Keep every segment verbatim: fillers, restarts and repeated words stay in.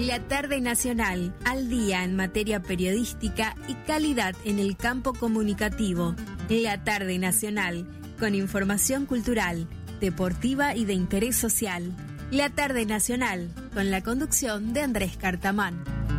La tarde nacional, al día en materia periodística y calidad en el campo comunicativo. La tarde nacional, con información cultural, deportiva y de interés social. La tarde nacional, con la conducción de Andrés Cartamán.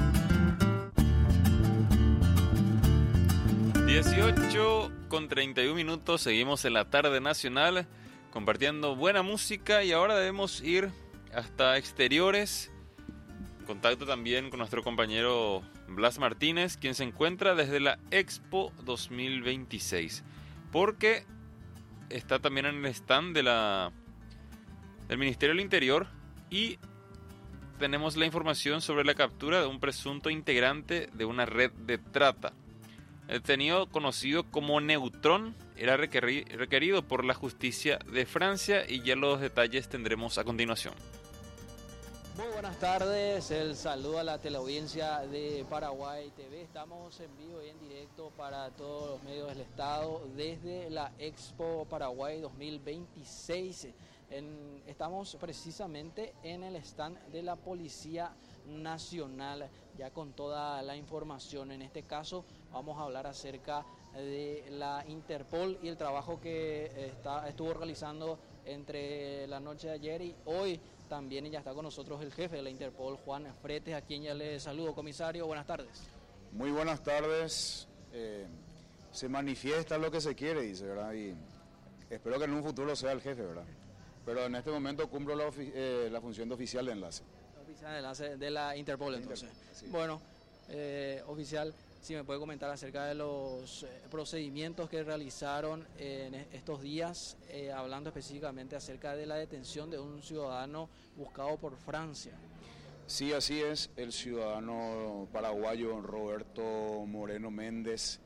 dieciocho con treinta y un minutos, seguimos en la tarde nacional compartiendo buena música y ahora debemos ir hasta exteriores. Contacto también con nuestro compañero Blas Martínez, quien se encuentra desde la Expo dos mil veintiséis, porque está también en el stand de la, del Ministerio del Interior y tenemos la información sobre la captura de un presunto integrante de una red de trata. El detenido, conocido como Neutrón, era requeri- requerido por la justicia de Francia y ya los detalles tendremos a continuación. Muy buenas tardes, el saludo a la teleaudiencia de Paraguay T V. Estamos en vivo y en directo para todos los medios del estado desde la Expo Paraguay dos mil veintiséis. En, estamos precisamente en el stand de la Policía Nacional, ya con toda la información. En este caso vamos a hablar acerca de la Interpol y el trabajo que está, estuvo realizando entre la noche de ayer y hoy. También ya está con nosotros el jefe de la Interpol, Juan Fretes, a quien ya le saludo. Comisario, buenas tardes. Muy buenas tardes. Eh, se manifiesta lo que se quiere, dice, ¿verdad? Y espero que en un futuro sea el jefe, ¿verdad? Pero en este momento cumplo la, ofi- eh, la función de oficial de enlace. Oficial de enlace de la Interpol, entonces. Sí. Bueno, eh, oficial, si me puede comentar acerca de los eh, procedimientos que realizaron en estos días, eh, hablando específicamente acerca de la detención de un ciudadano buscado por Francia. Sí, así es. El ciudadano paraguayo Roberto Moreno Méndez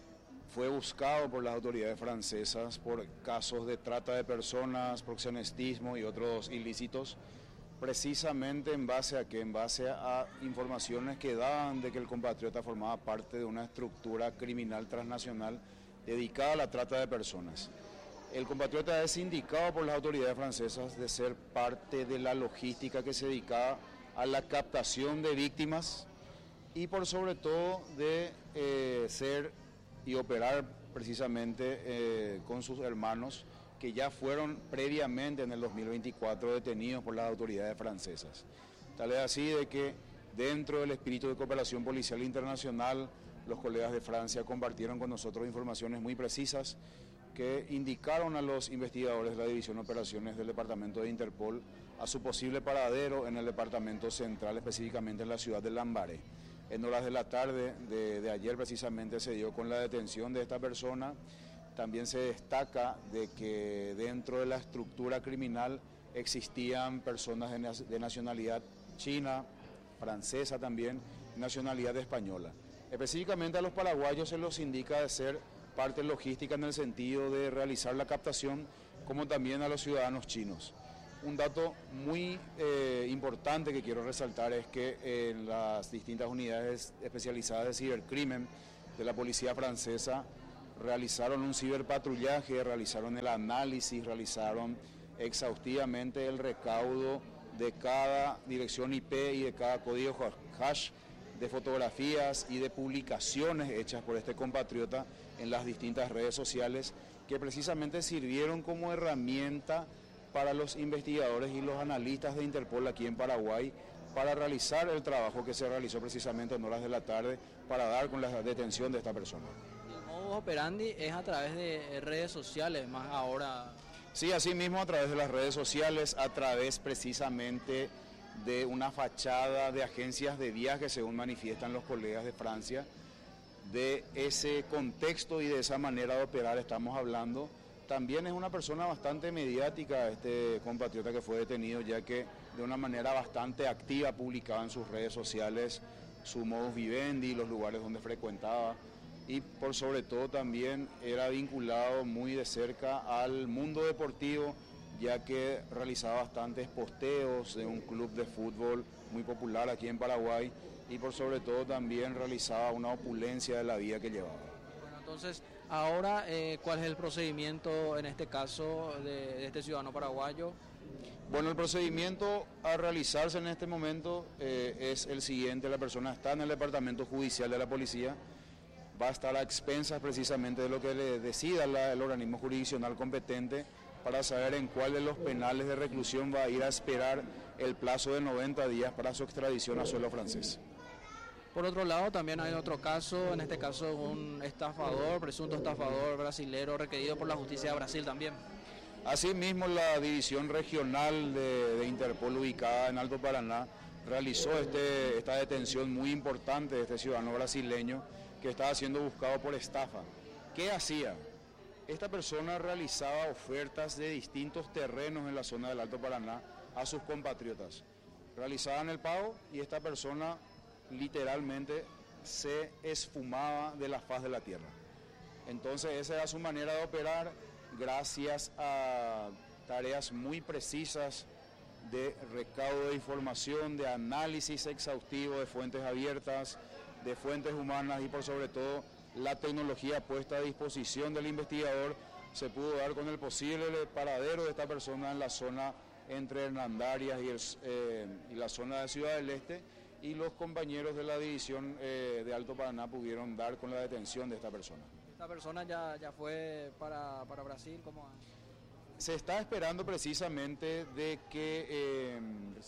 fue buscado por las autoridades francesas por casos de trata de personas, proxenetismo y otros ilícitos, precisamente en base a que, en base a informaciones que daban de que el compatriota formaba parte de una estructura criminal transnacional dedicada a la trata de personas. El compatriota es indicado por las autoridades francesas de ser parte de la logística que se dedicaba a la captación de víctimas y por sobre todo de eh, ser y operar precisamente eh, con sus hermanos que ya fueron previamente en el dos mil veinticuatro detenidos por las autoridades francesas. Tal es así de que dentro del espíritu de cooperación policial internacional, los colegas de Francia compartieron con nosotros informaciones muy precisas que indicaron a los investigadores de la División de Operaciones del Departamento de Interpol a su posible paradero en el Departamento Central, específicamente en la ciudad de Lambaré. En horas de la tarde de, de ayer precisamente se dio con la detención de esta persona. También se destaca de que dentro de la estructura criminal existían personas de, de nacionalidad china, francesa también, nacionalidad española. Específicamente a los paraguayos se los indica de ser parte logística en el sentido de realizar la captación, como también a los ciudadanos chinos. Un dato muy eh, importante que quiero resaltar es que en las distintas unidades especializadas de cibercrimen de la policía francesa realizaron un ciberpatrullaje, realizaron el análisis, realizaron exhaustivamente el recaudo de cada dirección I P y de cada código hash, de fotografías y de publicaciones hechas por este compatriota en las distintas redes sociales que precisamente sirvieron como herramienta para los investigadores y los analistas de Interpol aquí en Paraguay para realizar el trabajo que se realizó precisamente en horas de la tarde para dar con la detención de esta persona. El modus operandi es a través de redes sociales, más ahora. Sí, así mismo a través de las redes sociales, a través precisamente de una fachada de agencias de viaje, según manifiestan los colegas de Francia. De ese contexto y de esa manera de operar estamos hablando. También es una persona bastante mediática, este compatriota que fue detenido, ya que de una manera bastante activa publicaba en sus redes sociales su modus vivendi, los lugares donde frecuentaba, y por sobre todo también era vinculado muy de cerca al mundo deportivo, ya que realizaba bastantes posteos de un club de fútbol muy popular aquí en Paraguay, y por sobre todo también realizaba una opulencia de la vida que llevaba. Bueno, entonces, ahora, eh, ¿cuál es el procedimiento en este caso de, de este ciudadano paraguayo? Bueno, el procedimiento a realizarse en este momento eh, es el siguiente. La persona está en el departamento judicial de la policía, va a estar a expensas precisamente de lo que le decida la, el organismo jurisdiccional competente para saber en cuál de los penales de reclusión va a ir a esperar el plazo de noventa días para su extradición a suelo francés. Por otro lado, también hay otro caso, en este caso un estafador, presunto estafador brasilero requerido por la justicia de Brasil también. Asimismo, la División Regional de, de Interpol ubicada en Alto Paraná realizó este, esta detención muy importante de este ciudadano brasileño que estaba siendo buscado por estafa. ¿Qué hacía? Esta persona realizaba ofertas de distintos terrenos en la zona del Alto Paraná a sus compatriotas. Realizaban el pago y esta persona literalmente se esfumaba de la faz de la tierra. Entonces esa era su manera de operar, gracias a tareas muy precisas de recaudo de información, de análisis exhaustivo de fuentes abiertas, de fuentes humanas y por sobre todo la tecnología puesta a disposición del investigador. Se pudo dar con el posible paradero de esta persona en la zona entre Hernandarias y, el, eh, y la zona de Ciudad del Este, y los compañeros de la división eh, de Alto Paraná pudieron dar con la detención de esta persona. ¿Esta persona ya, ya fue para, para Brasil? ¿Cómo? Se está esperando precisamente de que eh,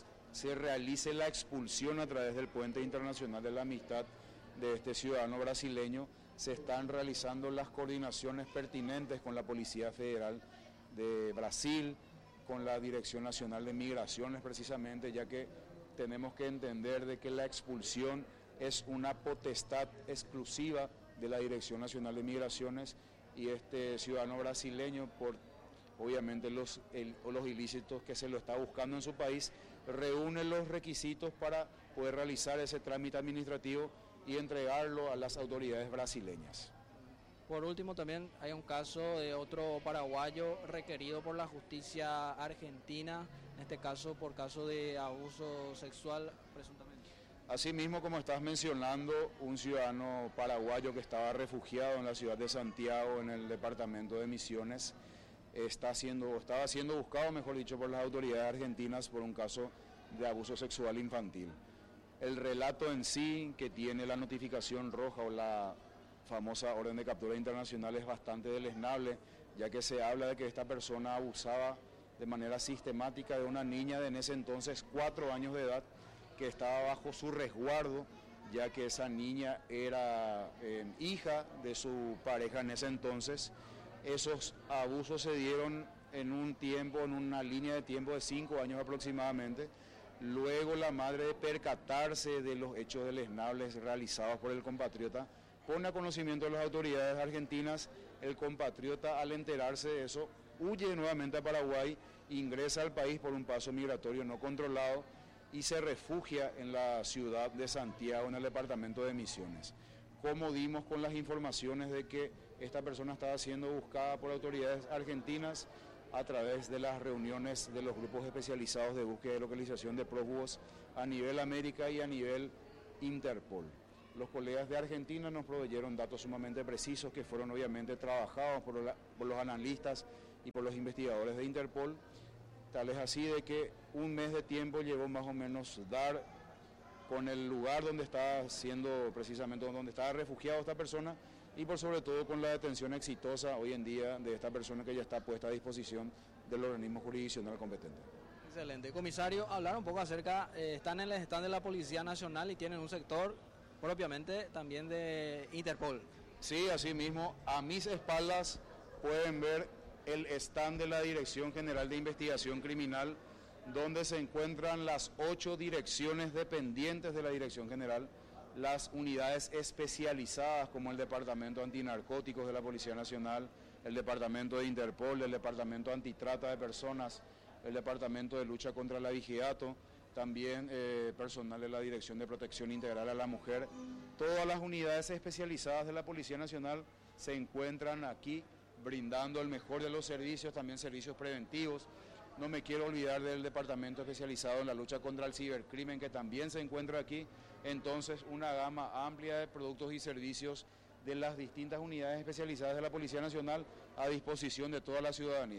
se realice la expulsión a través del Puente Internacional de la Amistad de este ciudadano brasileño. Se están realizando las coordinaciones pertinentes con la Policía Federal de Brasil, con la Dirección Nacional de Migraciones precisamente, ya que tenemos que entender de que la expulsión es una potestad exclusiva de la Dirección Nacional de Migraciones, y este ciudadano brasileño, por obviamente los, el, los ilícitos que se lo está buscando en su país, reúne los requisitos para poder realizar ese trámite administrativo y entregarlo a las autoridades brasileñas. Por último, también hay un caso de otro paraguayo requerido por la justicia argentina, en este caso por caso de abuso sexual presuntamente. Asimismo, como estás mencionando, un ciudadano paraguayo que estaba refugiado en la ciudad de Santiago, en el departamento de Misiones, está siendo, estaba siendo buscado, mejor dicho, por las autoridades argentinas por un caso de abuso sexual infantil. El relato en sí que tiene la notificación roja o la famosa orden de captura internacional es bastante deleznable, ya que se habla de que esta persona abusaba de manera sistemática de una niña de en ese entonces cuatro años de edad, que estaba bajo su resguardo, ya que esa niña era eh, hija de su pareja en ese entonces. Esos abusos se dieron en un tiempo, en una línea de tiempo de cinco años aproximadamente. Luego la madre, de percatarse de los hechos deleznables realizados por el compatriota, pone a conocimiento de las autoridades argentinas. El compatriota, al enterarse de eso, huye nuevamente a Paraguay, ingresa al país por un paso migratorio no controlado y se refugia en la ciudad de Santiago, en el departamento de Misiones. Como dimos con las informaciones de que esta persona estaba siendo buscada por autoridades argentinas a través de las reuniones de los grupos especializados de búsqueda y localización de prófugos a nivel América y a nivel Interpol. Los colegas de Argentina nos proveyeron datos sumamente precisos que fueron obviamente trabajados por, la, por los analistas y por los investigadores de Interpol, tal es así de que un mes de tiempo llevó más o menos dar con el lugar donde estaba siendo, precisamente donde estaba refugiado esta persona, y por sobre todo con la detención exitosa hoy en día de esta persona que ya está puesta a disposición del organismo jurisdiccional competente. Excelente. Comisario, hablar un poco acerca, eh, están en el stand de la Policía Nacional y tienen un sector propiamente también de Interpol. Sí, así mismo, a mis espaldas pueden ver el stand de la Dirección General de Investigación Criminal, donde se encuentran las ocho direcciones dependientes de la Dirección General, las unidades especializadas como el Departamento Antinarcóticos de la Policía Nacional, el Departamento de Interpol, el Departamento Antitrata de Personas, el Departamento de Lucha contra la Vigiato, también eh, personal de la Dirección de Protección Integral a la Mujer. Todas las unidades especializadas de la Policía Nacional se encuentran aquí brindando el mejor de los servicios, también servicios preventivos. No me quiero olvidar del departamento especializado en la lucha contra el cibercrimen, que también se encuentra aquí. Entonces, una gama amplia de productos y servicios de las distintas unidades especializadas de la Policía Nacional a disposición de toda la ciudadanía.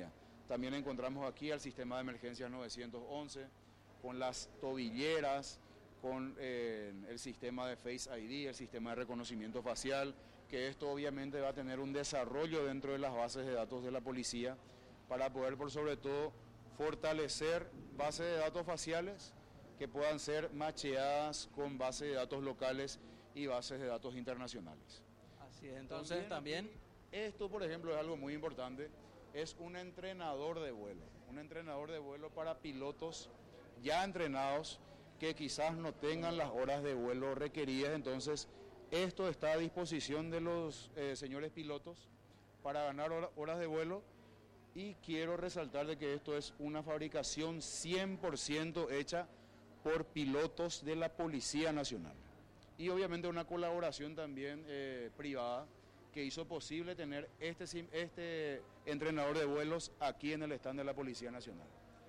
También encontramos aquí al sistema de emergencias novecientos once, con las tobilleras, con eh, el sistema de Face I D, el sistema de reconocimiento facial, que esto obviamente va a tener un desarrollo dentro de las bases de datos de la policía para poder, por sobre todo, fortalecer bases de datos faciales que puedan ser macheadas con bases de datos locales y bases de datos internacionales. Así es, entonces también... también esto, por ejemplo, es algo muy importante, es un entrenador de vuelo, un entrenador de vuelo para pilotos ya entrenados que quizás no tengan las horas de vuelo requeridas. Entonces esto está a disposición de los eh, señores pilotos para ganar hora, horas de vuelo, y quiero resaltar de que esto es una fabricación cien por ciento hecha por pilotos de la Policía Nacional y obviamente una colaboración también eh, privada que hizo posible tener este, este entrenador de vuelos aquí en el stand de la Policía Nacional.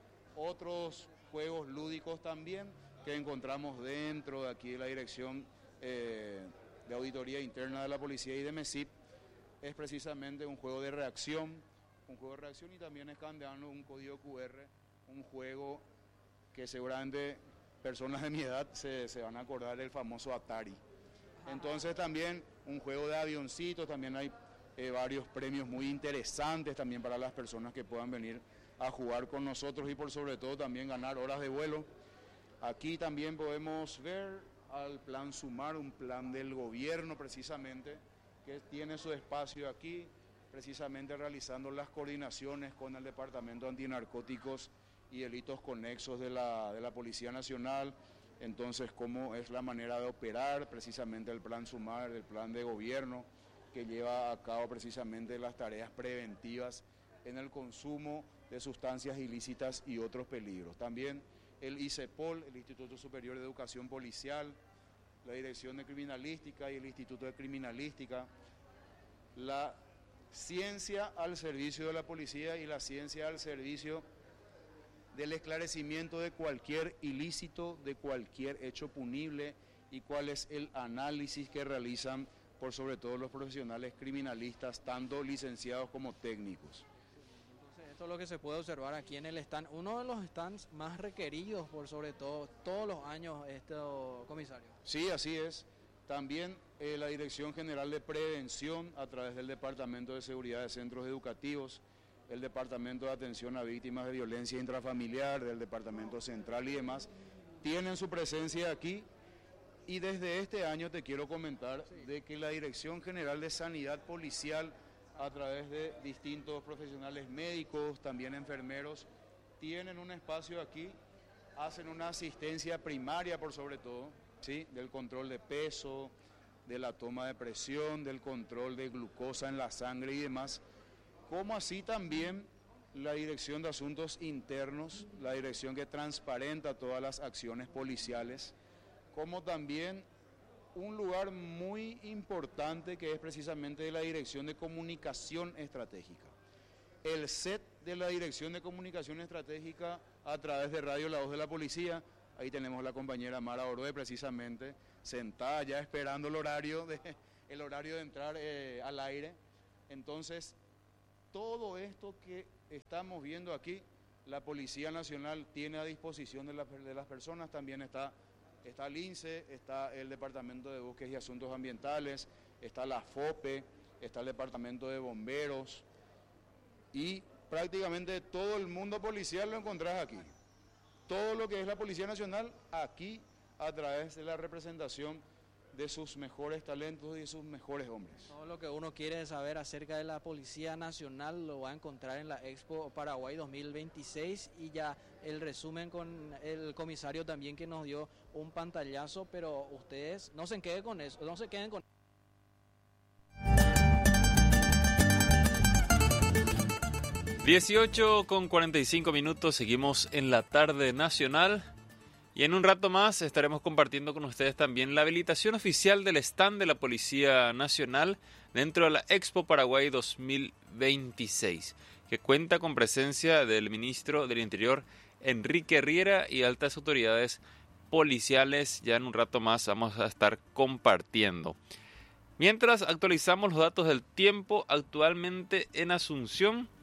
Otros juegos lúdicos también que encontramos dentro de aquí de la Dirección eh, de Auditoría Interna de la Policía y de MESIP es precisamente un juego de reacción, un juego de reacción y también escaneando un código cu erre, un juego que seguramente personas de mi edad se, se van a acordar del famoso Atari. Entonces también un juego de avioncitos, también hay eh, varios premios muy interesantes también para las personas que puedan venir a jugar con nosotros y por sobre todo también ganar horas de vuelo. Aquí también podemos ver al plan Sumar, un plan del gobierno precisamente, que tiene su espacio aquí, precisamente realizando las coordinaciones con el Departamento Antinarcóticos y Delitos Conexos de la, de la Policía Nacional. Entonces, cómo es la manera de operar precisamente el plan Sumar, el plan de gobierno que lleva a cabo precisamente las tareas preventivas en el consumo de sustancias ilícitas y otros peligros. También el ICEPOL, el Instituto Superior de Educación Policial, la Dirección de Criminalística y el Instituto de Criminalística, la ciencia al servicio de la policía y la ciencia al servicio del esclarecimiento de cualquier ilícito, de cualquier hecho punible y cuál es el análisis que realizan por sobre todo los profesionales criminalistas, tanto licenciados como técnicos. Entonces, esto es lo que se puede observar aquí en el stand, uno de los stands más requeridos por sobre todo todos los años, esto, comisario. Sí, así es. También eh, la Dirección General de Prevención a través del Departamento de Seguridad de Centros Educativos, el Departamento de Atención a Víctimas de Violencia Intrafamiliar, del Departamento Central y demás, tienen su presencia aquí. Y desde este año te quiero comentar de que la Dirección General de Sanidad Policial, a través de distintos profesionales médicos, también enfermeros, tienen un espacio aquí, hacen una asistencia primaria por sobre todo, ¿sí? Del control de peso, de la toma de presión, del control de glucosa en la sangre y demás, como así también la Dirección de Asuntos Internos, la dirección que transparenta todas las acciones policiales, como también un lugar muy importante que es precisamente la Dirección de Comunicación Estratégica. El set de la Dirección de Comunicación Estratégica a través de Radio La Voz de la Policía, ahí tenemos a la compañera Mara Oroe precisamente sentada ya esperando el horario de, el horario de entrar eh, al aire. Entonces, todo esto que estamos viendo aquí, la Policía Nacional tiene a disposición de, la, de las personas. También está, está el INSE, está el Departamento de Búsquedas y Asuntos Ambientales, está la FOPE, está el Departamento de Bomberos y prácticamente todo el mundo policial lo encontrás aquí. Todo lo que es la Policía Nacional aquí a través de la representación de sus mejores talentos y de sus mejores hombres. Todo lo que uno quiere saber acerca de la Policía Nacional lo va a encontrar en la Expo Paraguay dos mil veintiséis y ya el resumen con el comisario también que nos dio un pantallazo, pero ustedes no se queden con eso, no se queden con dieciocho con cuarenta y cinco minutos, seguimos en la tarde nacional. Y en un rato más estaremos compartiendo con ustedes también la habilitación oficial del stand de la Policía Nacional dentro de la Expo Paraguay dos mil veintiséis, que cuenta con presencia del ministro del Interior, Enrique Riera, y altas autoridades policiales. Ya en un rato más vamos a estar compartiendo. Mientras actualizamos los datos del tiempo, actualmente en Asunción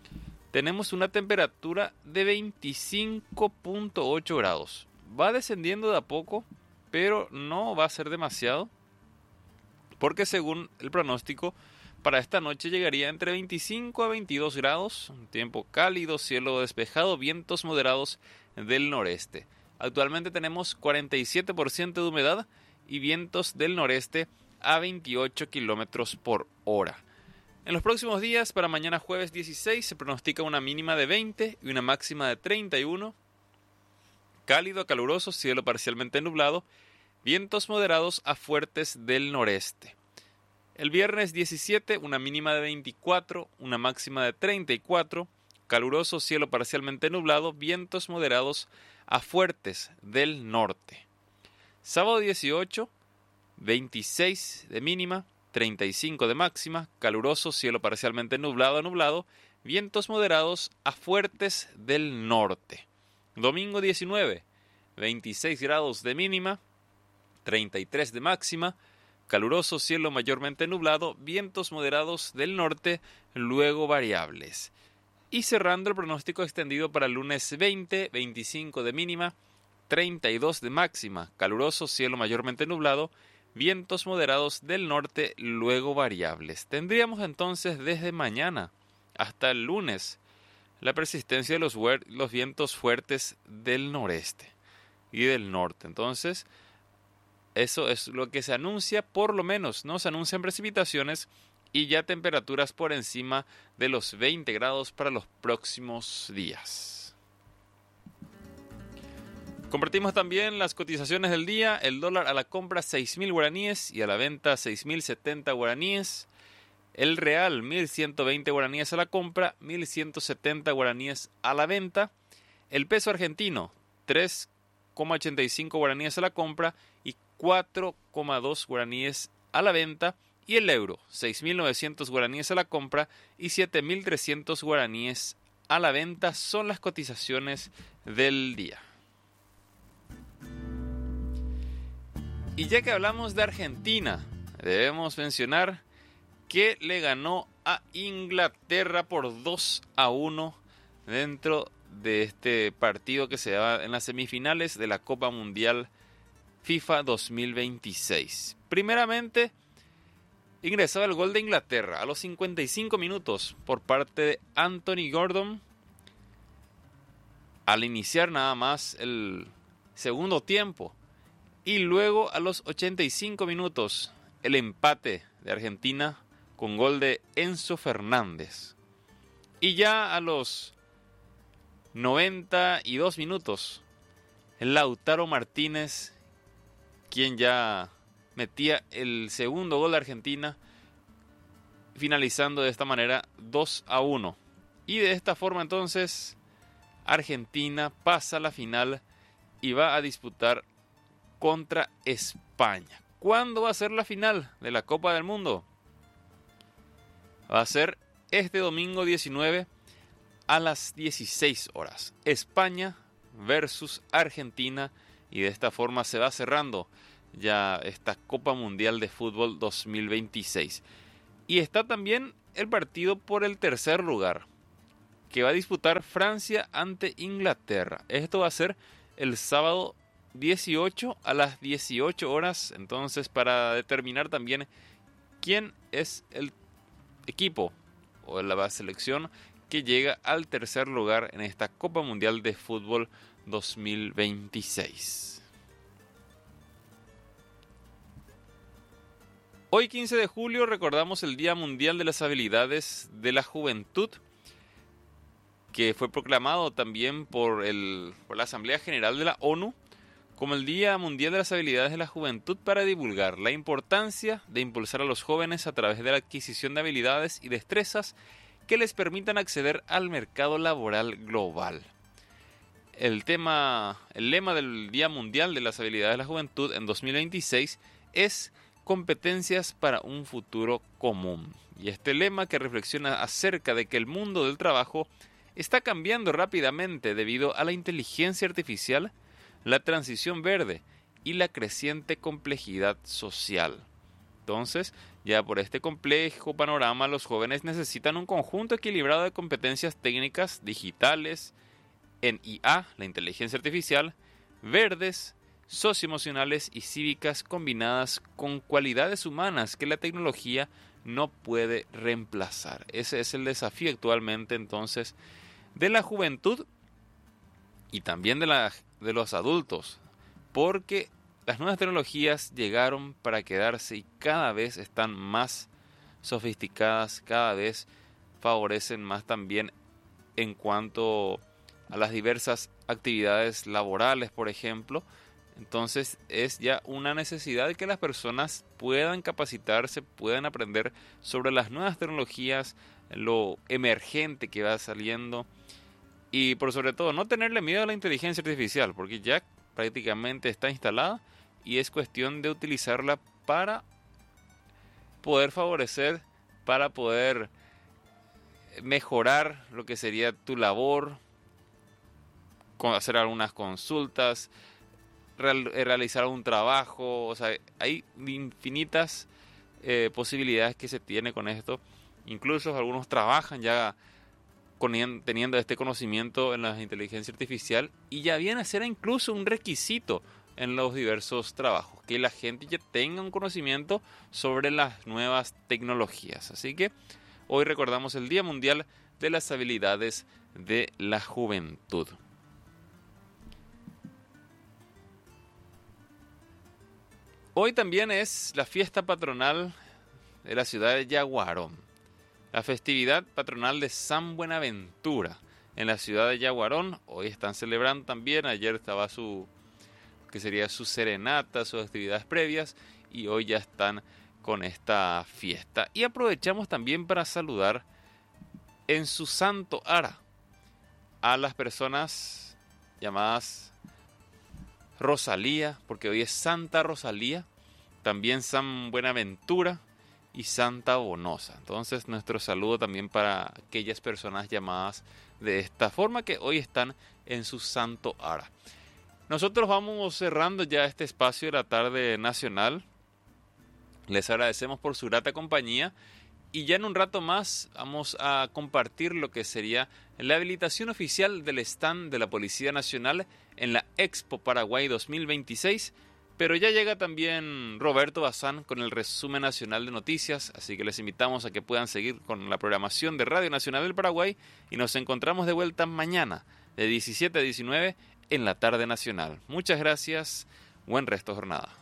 tenemos una temperatura de veinticinco punto ocho grados. Va descendiendo de a poco, pero no va a ser demasiado, porque según el pronóstico, para esta noche llegaría entre veinticinco a veintidós grados, un tiempo cálido, cielo despejado, vientos moderados del noreste. Actualmente tenemos cuarenta y siete por ciento de humedad y vientos del noreste a veintiocho kilómetros por hora. En los próximos días, para mañana jueves dieciséis, se pronostica una mínima de veinte y una máxima de treinta y uno. Cálido a caluroso, cielo parcialmente nublado, vientos moderados a fuertes del noreste. El viernes diecisiete, una mínima de veinticuatro, una máxima de treinta y cuatro. Caluroso, cielo parcialmente nublado, vientos moderados a fuertes del norte. Sábado dieciocho, veintiséis de mínima, treinta y cinco de máxima, caluroso, cielo parcialmente nublado a nublado, vientos moderados a fuertes del norte. Domingo diecinueve, veintiséis grados de mínima, treinta y tres de máxima, caluroso, cielo mayormente nublado, vientos moderados del norte, luego variables. Y cerrando el pronóstico extendido para el lunes veinte, veinticinco de mínima, treinta y dos de máxima, caluroso, cielo mayormente nublado, vientos moderados del norte, luego variables. Tendríamos entonces desde mañana hasta el lunes la persistencia de los, los vientos fuertes del noreste y del norte. Entonces, eso es lo que se anuncia, por lo menos, ¿no? Se anuncian precipitaciones y ya temperaturas por encima de los veinte grados para los próximos días. Compartimos también las cotizaciones del día. El dólar a la compra seis mil guaraníes y a la venta seis mil setenta guaraníes. El real mil ciento veinte guaraníes a la compra, mil ciento setenta guaraníes a la venta. El peso argentino tres coma ochenta y cinco guaraníes a la compra y cuatro coma dos guaraníes a la venta. Y el euro seis mil novecientos guaraníes a la compra y siete mil trescientos guaraníes a la venta. Son las cotizaciones del día. Y ya que hablamos de Argentina, debemos mencionar que le ganó a Inglaterra por dos a uno dentro de este partido que se da en las semifinales de la Copa Mundial FIFA dos mil veintiséis. Primeramente, ingresaba el gol de Inglaterra a los cincuenta y cinco minutos por parte de Anthony Gordon. Al iniciar nada más el segundo tiempo. Y luego a los ochenta y cinco minutos el empate de Argentina con gol de Enzo Fernández. Y ya a los noventa y dos minutos el Lautaro Martínez, quien ya metía el segundo gol de Argentina, finalizando de esta manera dos a uno. Y de esta forma entonces Argentina pasa a la final y va a disputar contra España. ¿Cuándo va a ser la final de la Copa del Mundo? Va a ser este domingo diecinueve a las dieciséis horas. España versus Argentina, y de esta forma se va cerrando ya esta Copa Mundial de Fútbol dos mil veintiséis. Y está también el partido por el tercer lugar, que va a disputar Francia ante Inglaterra. Esto va a ser el sábado dieciocho a las dieciocho horas, entonces, para determinar también quién es el equipo o la selección que llega al tercer lugar en esta Copa Mundial de Fútbol dos mil veintiséis. Hoy quince de julio recordamos el Día Mundial de las Habilidades de la Juventud, que fue proclamado también por, el, por la Asamblea General de la ONU como el Día Mundial de las Habilidades de la Juventud, para divulgar la importancia de impulsar a los jóvenes a través de la adquisición de habilidades y destrezas que les permitan acceder al mercado laboral global. El tema, el lema del Día Mundial de las Habilidades de la Juventud en dos mil veintiséis es competencias para un futuro común. Y este lema, que reflexiona acerca de que el mundo del trabajo está cambiando rápidamente debido a la inteligencia artificial, la transición verde y la creciente complejidad social. Entonces, Ya por este complejo panorama, los jóvenes necesitan un conjunto equilibrado de competencias técnicas, digitales, en I A, la inteligencia artificial, verdes, socioemocionales y cívicas combinadas con cualidades humanas que la tecnología no puede reemplazar. Ese es el desafío actualmente entonces de la juventud y también de, la, de los adultos, porque las nuevas tecnologías llegaron para quedarse y cada vez están más sofisticadas, cada vez favorecen más también en cuanto a las diversas actividades laborales, por ejemplo. Entonces es ya una necesidad de que las personas puedan capacitarse, puedan aprender sobre las nuevas tecnologías, lo emergente que va saliendo y por sobre todo no tenerle miedo a la inteligencia artificial, porque ya prácticamente está instalada y es cuestión de utilizarla para poder favorecer, para poder mejorar lo que sería tu labor, hacer algunas consultas, realizar un trabajo. O sea, hay infinitas eh, posibilidades que se tiene con esto. Incluso algunos trabajan ya con, teniendo este conocimiento en la inteligencia artificial y ya viene a ser incluso un requisito en los diversos trabajos, que la gente ya tenga un conocimiento sobre las nuevas tecnologías. Así que hoy recordamos el Día Mundial de las Habilidades de la Juventud. Hoy también es la fiesta patronal de la ciudad de Yaguarón, la festividad patronal de San Buenaventura en la ciudad de Yaguarón. Hoy están celebrando también, ayer estaba su, que sería su serenata, sus actividades previas, y hoy ya están con esta fiesta. Y aprovechamos también para saludar en su santo ara a las personas llamadas Rosalía, porque hoy es Santa Rosalía, también San Buenaventura y Santa Bonosa. Entonces nuestro saludo también para aquellas personas llamadas de esta forma que hoy están en su santo ara. Nosotros vamos cerrando ya este espacio de la tarde nacional. Les agradecemos por su grata compañía y ya en un rato más vamos a compartir lo que sería la habilitación oficial del stand de la Policía Nacional en la Expo Paraguay dos mil veintiséis, pero ya llega también Roberto Bazán con el resumen nacional de noticias, así que les invitamos a que puedan seguir con la programación de Radio Nacional del Paraguay y nos encontramos de vuelta mañana de diecisiete a diecinueve en la tarde nacional. Muchas gracias, buen resto de jornada.